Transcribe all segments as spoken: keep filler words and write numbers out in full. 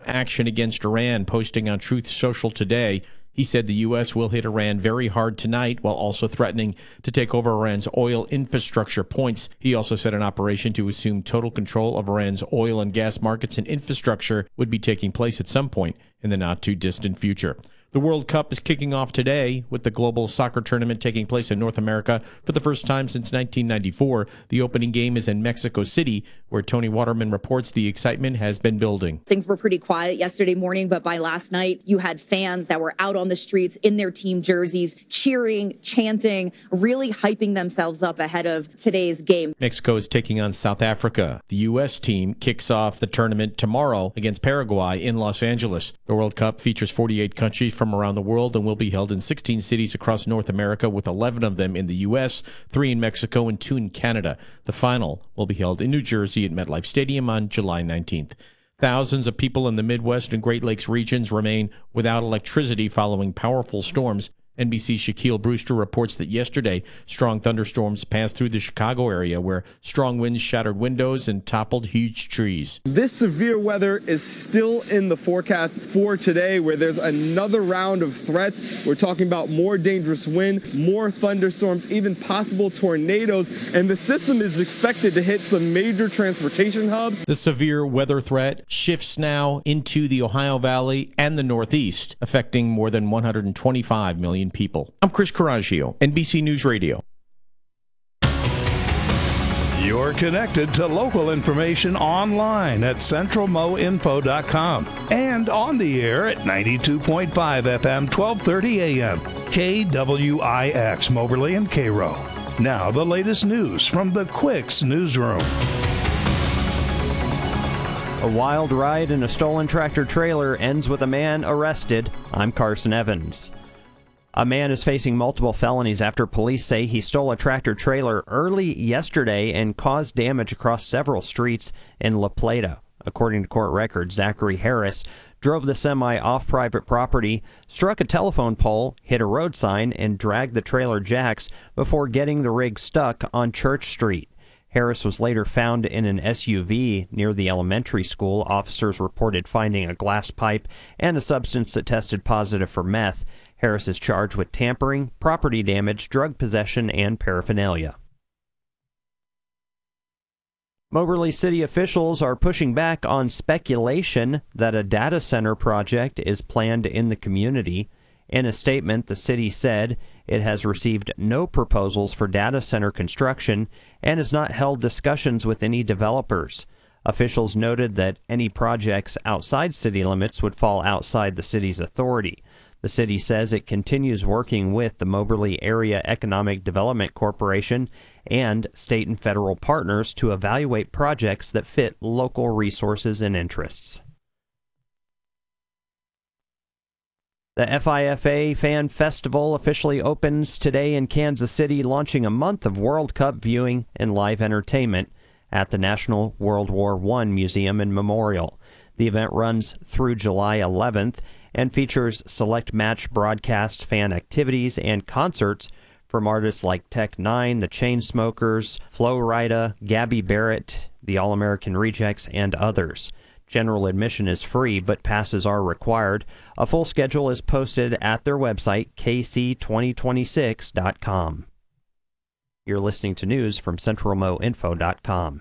action against Iran, posting on Truth Social today. He said the U S will hit Iran very hard tonight, while also threatening to take over Iran's oil infrastructure points. He also said an operation to assume total control of Iran's oil and gas markets and infrastructure would be taking place at some point in the not-too-distant future. The World Cup is kicking off today, with the global soccer tournament taking place in North America for the first time since nineteen ninety-four. The opening game is in Mexico City, where Tony Waterman reports the excitement has been building. Things were pretty quiet yesterday morning, but by last night, you had fans that were out on the streets in their team jerseys, cheering, chanting, really hyping themselves up ahead of today's game. Mexico is taking on South Africa. The U S team kicks off the tournament tomorrow against Paraguay in Los Angeles. The World Cup features forty-eight countries from around the world and will be held in sixteen cities across North America, with eleven of them in the U S, three in Mexico, and two in Canada. The final will be held in New Jersey at MetLife Stadium on July nineteenth. Thousands of people in the Midwest and Great Lakes regions remain without electricity following powerful storms. N B C's Shaquille Brewster reports that yesterday, strong thunderstorms passed through the Chicago area, where strong winds shattered windows and toppled huge trees. This severe weather is still in the forecast for today, where there's another round of threats. We're talking about more dangerous wind, more thunderstorms, even possible tornadoes, and the system is expected to hit some major transportation hubs. The severe weather threat shifts now into the Ohio Valley and the Northeast, affecting more than one hundred twenty-five million people. I'm Chris Coraggio, N B C News Radio. You're connected to local information online at central mo info dot com and on the air at ninety-two point five F M, twelve thirty A M, K W I X, Moberly and Cairo. Now the latest news from the Quicks Newsroom. A wild ride in a stolen tractor trailer ends with a man arrested. I'm Carson Evans. A man is facing multiple felonies after police say he stole a tractor trailer early yesterday and caused damage across several streets in La Plata. According to court records, Zachary Harris drove the semi off private property, struck a telephone pole, hit a road sign, and dragged the trailer jacks before getting the rig stuck on Church Street. Harris was later found in an S U V near the elementary school. Officers reported finding a glass pipe and a substance that tested positive for meth. Harris is charged with tampering, property damage, drug possession, and paraphernalia. Moberly City officials are pushing back on speculation that a data center project is planned in the community. In a statement, the city said it has received no proposals for data center construction and has not held discussions with any developers. Officials noted that any projects outside city limits would fall outside the city's authority. The city says it continues working with the Moberly Area Economic Development Corporation and state and federal partners to evaluate projects that fit local resources and interests. The F I F A Fan Festival officially opens today in Kansas City, launching a month of World Cup viewing and live entertainment at the National World War One Museum and Memorial. The event runs through July eleventh and features select match broadcast, fan activities, and concerts from artists like Tech Nine, The Chainsmokers, Flo Rida, Gabby Barrett, the All-American Rejects, and others. General admission is free, but passes are required. A full schedule is posted at their website, k c twenty twenty-six dot com. You're listening to news from central mo info dot com.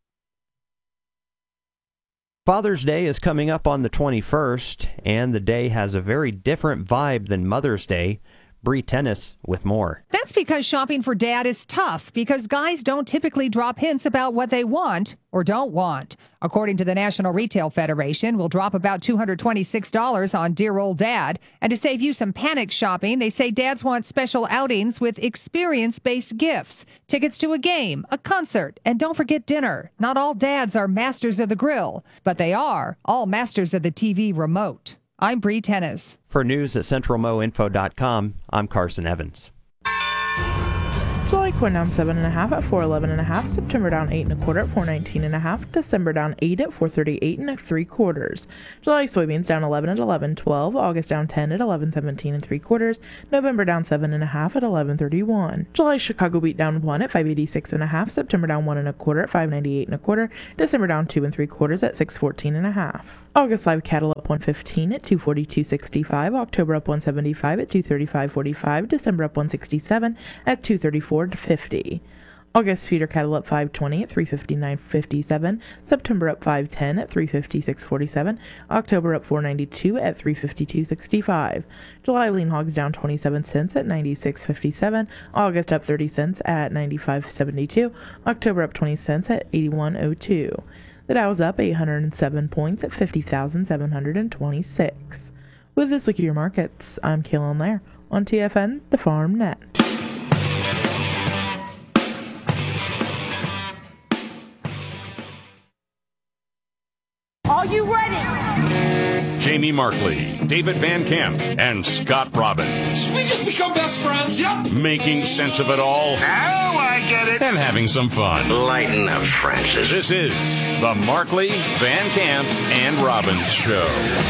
Father's Day is coming up on the twenty-first, and the day has a very different vibe than Mother's Day. Bree Tennis with more. That's because shopping for dad is tough, because guys don't typically drop hints about what they want or don't want. According to the National Retail Federation, we'll drop about two hundred twenty-six dollars on dear old dad. And to save you some panic shopping, they say dads want special outings with experience-based gifts, tickets to a game, a concert, and don't forget dinner. Not all dads are masters of the grill, but they are all masters of the T V remote. I'm Bree Tennis. For news at central mo info dot com, I'm Carson Evans. July corn down seven and a half at four eleven and a half. September down eight and a quarter at four nineteen and a half. December down eight at four thirty-eight and three quarters. July soybeans down eleven at eleven twelve. August down ten at eleven seventeen and three quarters. November down seven and a half at eleven thirty-one. July Chicago wheat down one at five eighty-six and a half. September down one and a quarter at five ninety-eight and a quarter. December down two and three quarters at six fourteen and a half. August live cattle up up one fifteen at two forty-two sixty-five. October up one seventy-five at two thirty-five forty-five. December up one sixty-seven at two thirty-four fifty. August feeder cattle up five twenty at three fifty-nine fifty-seven. September up five ten at three fifty-six forty-seven. October up four ninety-two at three fifty-two sixty-five. July lean hogs down twenty-seven cents at ninety-six fifty-seven. August up thirty cents at ninety-five seventy-two. October up twenty cents at eighty-one oh two. The Dow's up eight hundred seven points at fifty thousand seven hundred twenty-six. With this look at your markets, I'm Kaylin Lair on T F N, the Farm Net. Are you ready? Jamie Markley, David Van Camp, and Scott Robbins. We just become best friends. Yep. Making sense of it all. Now I get it. And having some fun. Lighten up, Francis. This is the Markley, Van Camp, and Robbins Show.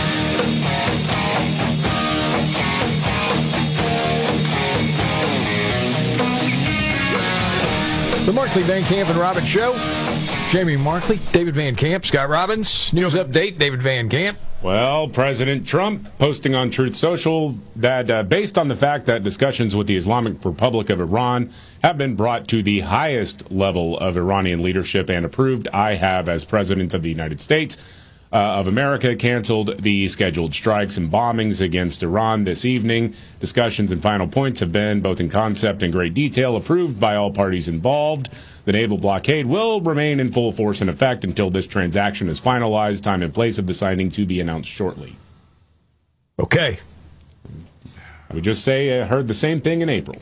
The Markley, Van Camp, and Robbins Show. Jamie Markley, David Van Camp, Scott Robbins. News update, David Van Camp. Well, President Trump posting on Truth Social that uh, based on the fact that discussions with the Islamic Republic of Iran have been brought to the highest level of Iranian leadership and approved, I have, as President of the United States uh, of America, canceled the scheduled strikes and bombings against Iran this evening. Discussions and final points have been, both in concept and great detail, approved by all parties involved. The naval blockade will remain in full force and effect until this transaction is finalized. Time and place of the signing to be announced shortly. Okay. I would just say I heard the same thing in April.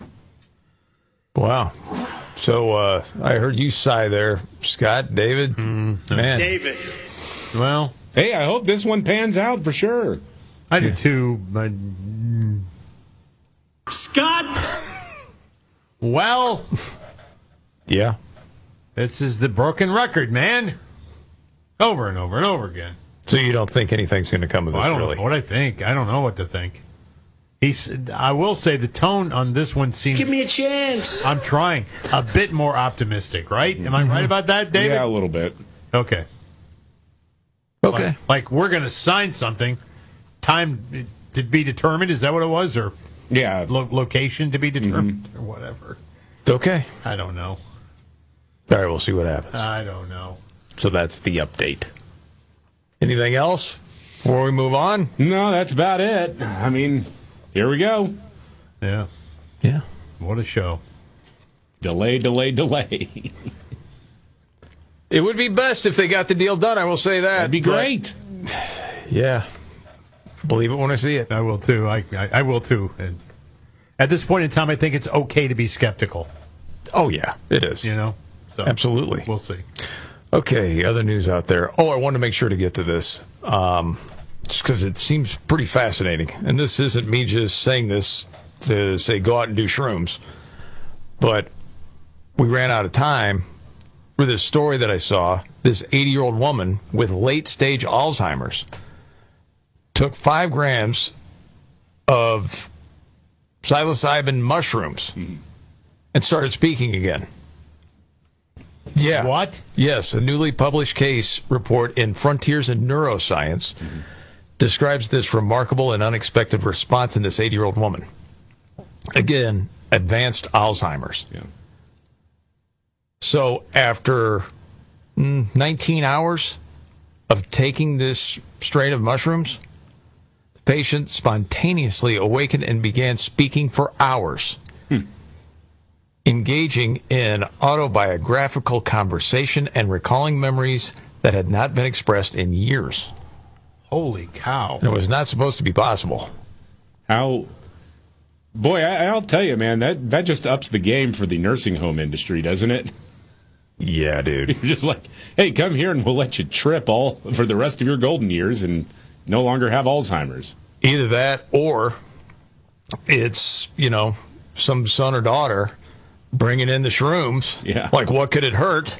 Wow. So uh, I heard you sigh there, Scott, David. Mm, man. David. Well, hey, I hope this one pans out for sure. I do too, but Scott. Well. Yeah. This is the broken record, man. Over and over and over again. So you don't think anything's going to come of this, well, I don't really? know what I think. I don't know what to think. He's. I will say the tone on this one seems... Give me a chance. I'm trying. A bit more optimistic, right? Am I right about that, David? Yeah, a little bit. Okay. Okay. Like, like we're going to sign something. Time to be determined. Is that what it was? Or yeah, lo- location to be determined? Mm-hmm. Or whatever. Okay. I don't know. All right, we'll see what happens. I don't know. So that's the update. Anything else before we move on? No, that's about it. I mean, here we go. Yeah. Yeah. What a show. Delay, delay, delay. It would be best if they got the deal done, I will say that. That'd be great. Yeah. Believe it when I see it. I will too. I, I, I will too. And at this point in time, I think it's okay to be skeptical. Oh, yeah, it is. You know? So absolutely. We'll see. Okay, other news out there. Oh, I wanted to make sure to get to this, um, just because it seems pretty fascinating. And this isn't me just saying this to say go out and do shrooms, but we ran out of time for this story that I saw. This eighty-year-old woman with late-stage Alzheimer's took five grams of psilocybin mushrooms mm-hmm. and started speaking again. Yeah. What? Yes, a newly published case report in Frontiers in Neuroscience mm-hmm. describes this remarkable and unexpected response in this eighty-year-old woman. Again, advanced Alzheimer's. Yeah. So after mm, nineteen hours of taking this strain of mushrooms, the patient spontaneously awakened and began speaking for hours. Hmm. Engaging in autobiographical conversation and recalling memories that had not been expressed in years. Holy cow. And it was not supposed to be possible. How, boy, I, I'll tell you, man, that, that just ups the game for the nursing home industry, doesn't it? Yeah, dude. You're just like, hey, come here and we'll let you trip all for the rest of your golden years and no longer have Alzheimer's. Either that or it's, you know, some son or daughter bringing in the shrooms. Yeah. Like, what could it hurt?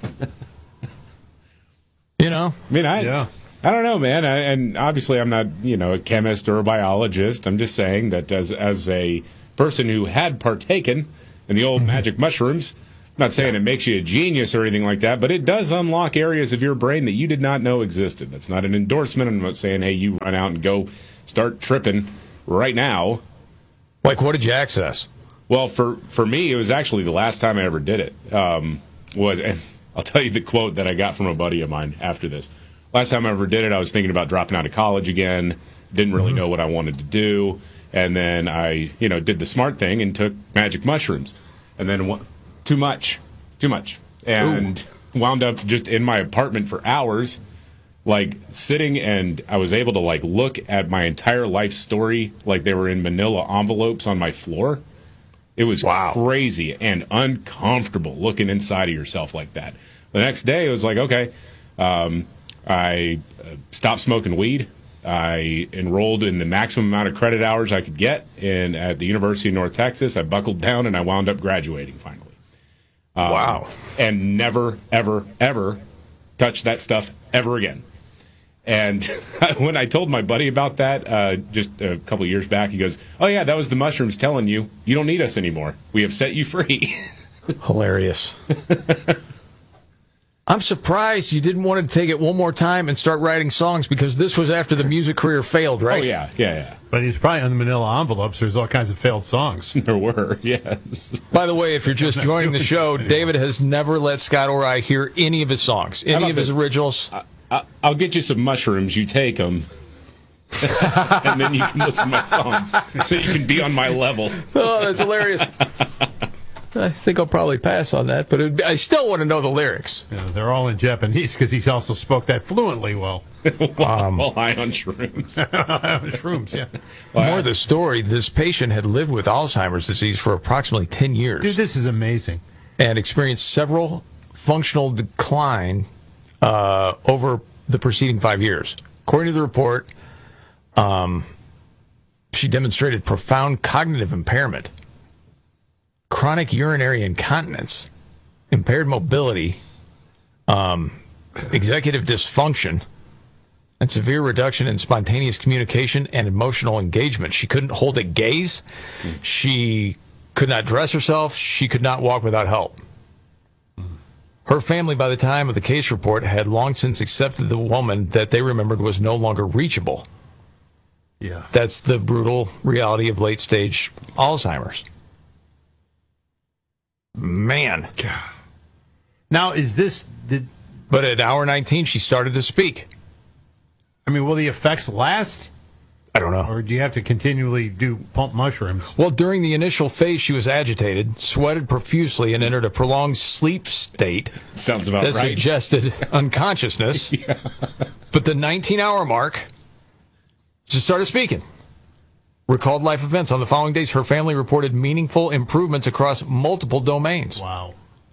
You know? I mean, I, yeah. I don't know, man. I, and obviously I'm not, you know, a chemist or a biologist. I'm just saying that as as a person who had partaken in the old mm-hmm. magic mushrooms, not saying it makes you a genius or anything like that, but it does unlock areas of your brain that you did not know existed. That's not an endorsement. I'm not saying, hey, you run out and go start tripping right now. Like, what did you access? Well, for, for me, it was actually the last time I ever did it. Um, was, and I'll tell you the quote that I got from a buddy of mine after this. Last time I ever did it, I was thinking about dropping out of college again. Didn't really mm-hmm. know what I wanted to do. And then I, you know, did the smart thing and took magic mushrooms. And then too much, too much. And Ooh. wound up just in my apartment for hours, like sitting, and I was able to like look at my entire life story like they were in manila envelopes on my floor. It was wow. crazy and uncomfortable looking inside of yourself like that. The next day, it was like, okay, um, I uh, stopped smoking weed. I enrolled in the maximum amount of credit hours I could get in at the University of North Texas. I buckled down, and I wound up graduating finally. Um, wow. And never, ever, ever touched that stuff ever again. And when I told my buddy about that uh, just a couple of years back, he goes, oh, yeah, that was the mushrooms telling you, you don't need us anymore. We have set you free. Hilarious. I'm surprised you didn't want to take it one more time and start writing songs, because this was after the music career failed, right? Oh, yeah, yeah, yeah. But he's probably on the manila envelopes. There's all kinds of failed songs. There were, yes. By the way, if you're just joining the show, David has never let Scott or I hear any of his songs, any of his originals. I, I, I'll get you some mushrooms. You take them. And then you can listen to my songs so you can be on my level. Oh, that's hilarious. I think I'll probably pass on that, but be, I still want to know the lyrics. Yeah, they're all in Japanese because he also spoke that fluently well. um, well, high on shrooms. High on shrooms, yeah. Well, More of the story, this patient had lived with Alzheimer's disease for approximately ten years. Dude, this is amazing. And experienced several functional decline uh, over the preceding five years. According to the report, um, she demonstrated profound cognitive impairment, chronic urinary incontinence, impaired mobility, um, executive dysfunction, and severe reduction in spontaneous communication and emotional engagement. She couldn't hold a gaze. She could not dress herself. She could not walk without help. Her family, by the time of the case report, had long since accepted the woman that they remembered was no longer reachable. Yeah. That's the brutal reality of late-stage Alzheimer's. Man. Now, is this... Did, but at hour nineteen, she started to speak. I mean, will the effects last? I don't know. Or do you have to continually do pump mushrooms? Well, during the initial phase, she was agitated, sweated profusely, and entered a prolonged sleep state. Sounds about that right. That suggested unconsciousness. Yeah. But the nineteen-hour mark, she started speaking. Recalled life events. On the following days, her family reported meaningful improvements across multiple domains. Wow.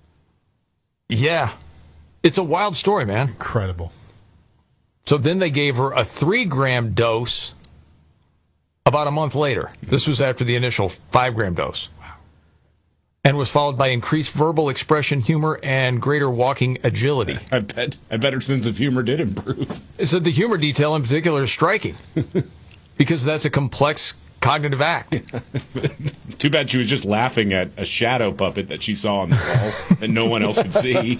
Yeah. It's a wild story, man. Incredible. So then they gave her a three-gram dose about a month later. This was after the initial five-gram dose. Wow. And was followed by increased verbal expression, humor, and greater walking agility. I bet, I bet her sense of humor did improve. It said the humor detail in particular is striking because that's a complex cognitive act. Too bad she was just laughing at a shadow puppet that she saw on the wall that no one else could see.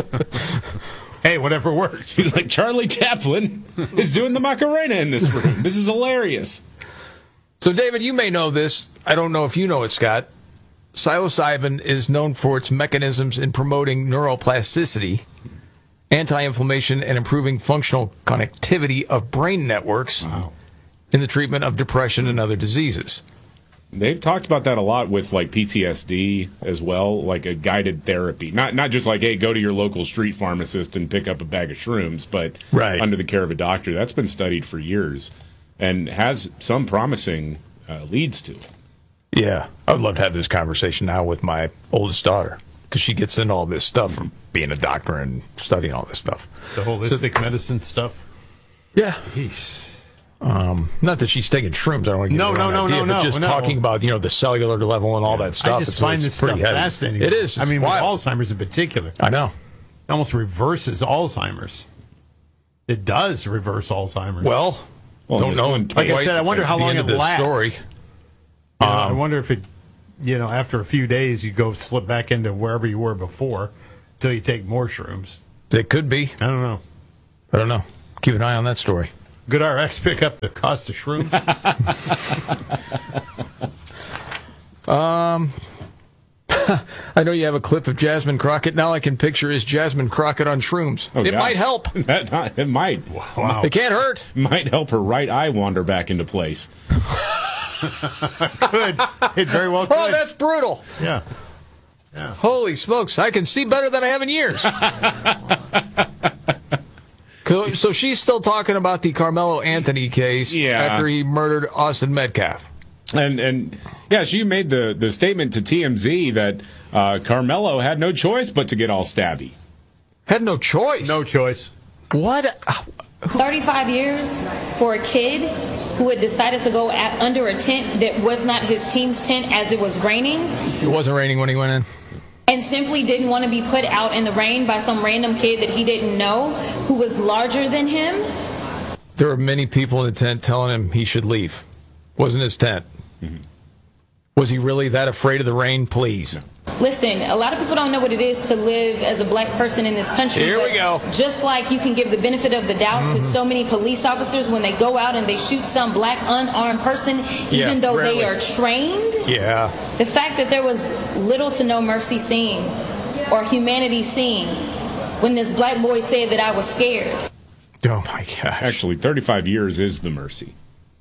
Hey, whatever works. She's like, Charlie Chaplin is doing the Macarena in this room. This is hilarious. So, David, you may know this. I don't know if you know it, Scott. Psilocybin is known for its mechanisms in promoting neuroplasticity, anti-inflammation, and improving functional connectivity of brain networks wow. in the treatment of depression and other diseases. They've talked about that a lot with like P T S D as well, like a guided therapy. Not not just like, hey, go to your local street pharmacist and pick up a bag of shrooms, but right. under the care of a doctor. That's been studied for years and has some promising uh, leads to it. Yeah, I would love to have this conversation now with my oldest daughter because she gets into all this stuff from being a doctor and studying all this stuff. The holistic so, medicine stuff? Yeah. Jeez. Um, not that she's taking shrooms. I don't want to give no, the no, no, idea, no, but no, just no. talking about, you know, the cellular level and all that stuff. I just it's, find it's this pretty stuff heavy. fascinating. It is. I mean, with wild. Alzheimer's in particular. I know. It almost reverses Alzheimer's. It does reverse Alzheimer's. Well, well don't know. Like I said, I wonder how long it lasts. Story. Yeah, um, I wonder if it you know, after a few days, you go slip back into wherever you were before until you take more shrooms. It could be. I don't know. I don't know. Keep an eye on that story. GoodRx pick up the cost of shrooms. um, I know you have a clip of Jasmine Crockett. Now I can picture is Jasmine Crockett on shrooms. Oh, it God. might help. That not, it might. Wow. It can't hurt. Might help her right eye wander back into place. Could. It very well could. Oh, that's brutal. Yeah. Yeah. Holy smokes. I can see better than I have in years. So she's still talking about the Carmelo Anthony case Yeah. after he murdered Austin Metcalf. And, and yeah, she made the, the statement to T M Z that uh, Carmelo had no choice but to get all stabby. Had no choice? No choice. What? thirty-five years for a kid who had decided to go at, under a tent that was not his team's tent as it was raining. It wasn't raining when he went in. And simply didn't want to be put out in the rain by some random kid that he didn't know who was larger than him. There were many people in the tent telling him he should leave. Wasn't his tent. Mm-hmm. Was he really that afraid of the rain? Please. No. Listen, a lot of people don't know what it is to live as a black person in this country. Here we go. Just like you can give the benefit of the doubt mm-hmm. to so many police officers when they go out and they shoot some black unarmed person, even yeah, though rarely. they are trained. Yeah. The fact that there was little to no mercy seen or humanity seen when this black boy said that I was scared. Oh, my gosh. Actually, thirty-five years is the mercy.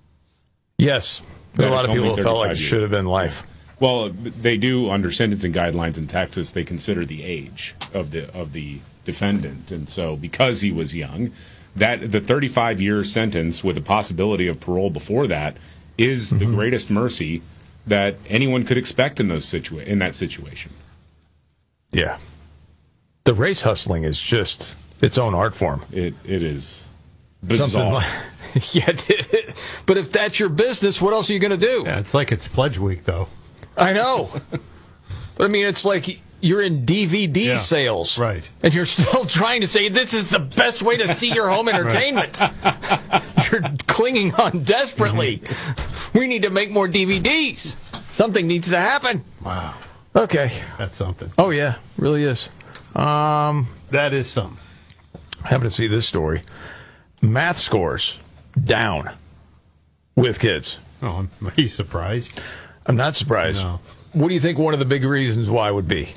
Yes. A lot of people felt like it should have been life. Well, they do, under sentencing guidelines in Texas, they consider the age of the of the defendant. And so because he was young, that the thirty-five year sentence with a possibility of parole before that is mm-hmm. the greatest mercy that anyone could expect in those situa- in that situation. Yeah. The race hustling is just its own art form. It It is bizarre. Like, yeah, but if that's your business, what else are you going to do? Yeah, it's like it's Pledge Week, though. I know. But I mean, it's like you're in D V D yeah, sales. Right. And you're still trying to say this is the best way to see your home entertainment. You're clinging on desperately. Mm-hmm. We need to make more D V Ds. Something needs to happen. Wow. Okay. That's something. Oh, yeah. Really is. Um, that is something. I happen to see this story. Math scores down with kids. Oh, are you surprised? I'm not surprised. No. What do you think one of the big reasons why would be?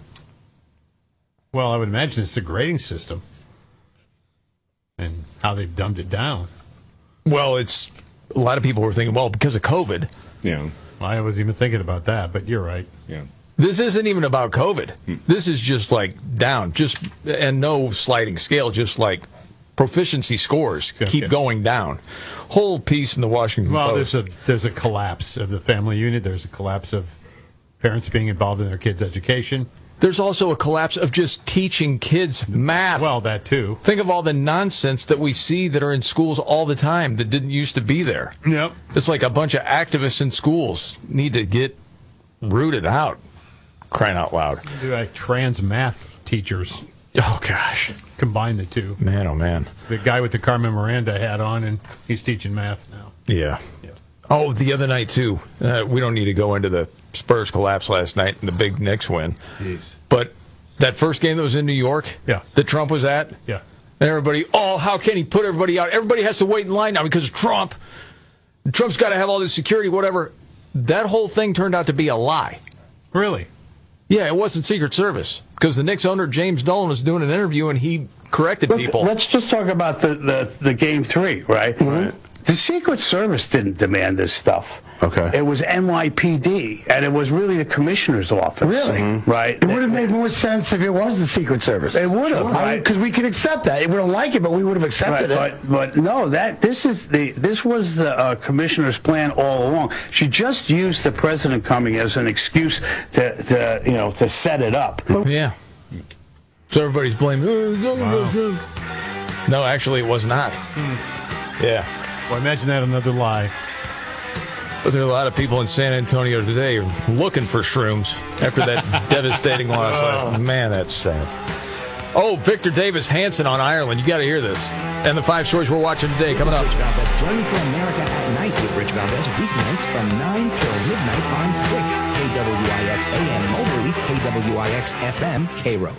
Well, I would imagine it's the grading system and how they've dumbed it down. Well, it's a lot of people were thinking, well, because of COVID. Yeah. Well, I wasn't even thinking about that, but you're right. Yeah. This isn't even about COVID. Hmm. This is just like down, just and no sliding scale, just like proficiency scores okay. keep going down. Whole piece in the Washington well, Post. Well, there's a there's a collapse of the family unit. There's a collapse of parents being involved in their kids' education. There's also a collapse of just teaching kids math. Well, that too. Think of all the nonsense that we see that are in schools all the time that didn't used to be there. Yep. It's like a bunch of activists in schools need to get rooted out. Crying out loud. Do like trans math teachers. Oh, gosh. Combine the two. Man, oh, man. The guy with the Carmen Miranda hat on, and he's teaching math now. Yeah. yeah. Oh, the other night, too. Uh, we don't need to go into the Spurs collapse last night and the big Knicks win. Jeez. But that first game that was in New York yeah. that Trump was at, yeah. and everybody, oh, how can he put everybody out? Everybody has to wait in line now because of Trump. Trump's got to have all this security, whatever. That whole thing turned out to be a lie. Really? Yeah, it wasn't Secret Service because the Knicks owner, James Dolan, was doing an interview and he corrected Look, people. Let's just talk about the, the, the game three, right? Right. The Secret Service didn't demand this stuff. Okay. It was N Y P D, and it was really the commissioner's office. Really? Mm-hmm. Right. It would have made more sense if it was the Secret Service. It would have, right? Because we could accept that. We don't like it, but we would have accepted right, it. But, but no, that this is the this was the uh, commissioner's plan all along. She just used the president coming as an excuse to, to you know to set it up. Yeah. So everybody's blaming. Wow. No, actually, it was not. Hmm. Yeah. Well, imagine that another lie. But there are a lot of people in San Antonio today looking for shrooms after that devastating loss last night. Man, that's sad. Oh, Victor Davis Hansen on Ireland. You got to hear this. And the five stories we're watching today coming up. Rich Valdez, Journey for America at Night with Rich Valdez, weeknights from nine till midnight on Clicks, K W I X A M Moberly, K W I X F M, Cairo.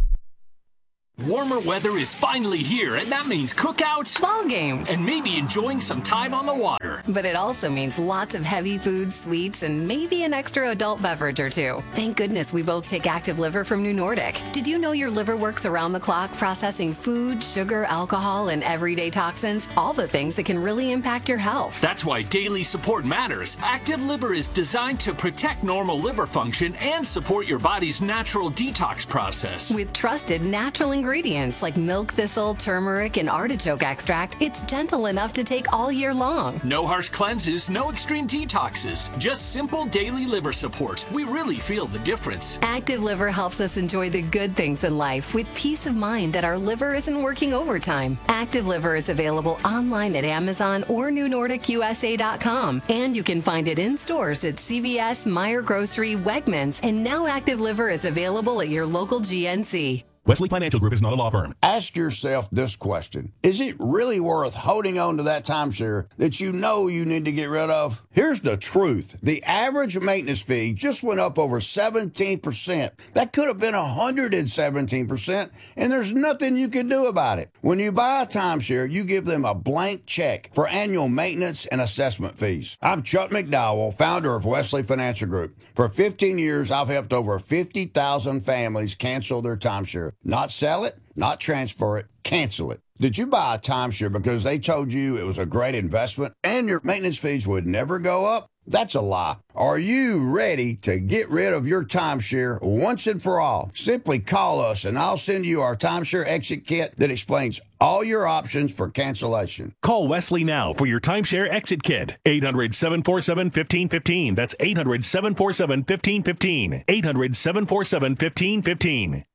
Warmer weather is finally here, and that means cookouts, ball games, and maybe enjoying some time on the water. But it also means lots of heavy food, sweets, and maybe an extra adult beverage or two. Thank goodness we both take Active Liver from New Nordic. Did you know your liver works around the clock processing food, sugar, alcohol, and everyday toxins? All the things that can really impact your health. That's why daily support matters. Active Liver is designed to protect normal liver function and support your body's natural detox process. With trusted natural ingredients. Ingredients like milk thistle, turmeric, and artichoke extract, it's gentle enough to take all year long. No harsh cleanses, no extreme detoxes, just simple daily liver support. We really feel the difference. Active Liver helps us enjoy the good things in life with peace of mind that our liver isn't working overtime. Active Liver is available online at Amazon or New Nordic U S A dot com, and you can find it in stores at C V S, Meijer Grocery, Wegmans, and now Active Liver is available at your local G N C. Wesley Financial Group is not a law firm. Ask yourself this question. Is it really worth holding on to that timeshare that you know you need to get rid of? Here's the truth. The average maintenance fee just went up over seventeen percent. That could have been one hundred seventeen percent, and there's nothing you can do about it. When you buy a timeshare, you give them a blank check for annual maintenance and assessment fees. I'm Chuck McDowell, founder of Wesley Financial Group. For fifteen years, I've helped over fifty thousand families cancel their timeshare. Not sell it, not transfer it, cancel it. Did you buy a timeshare because they told you it was a great investment and your maintenance fees would never go up? That's a lie. Are you ready to get rid of your timeshare once and for all? Simply call us and I'll send you our timeshare exit kit that explains all your options for cancellation. Call Wesley now for your timeshare exit kit. eight hundred, seven four seven, one five one five. That's eight hundred, seven four seven, one five one five. eight hundred, seven four seven, one five one five.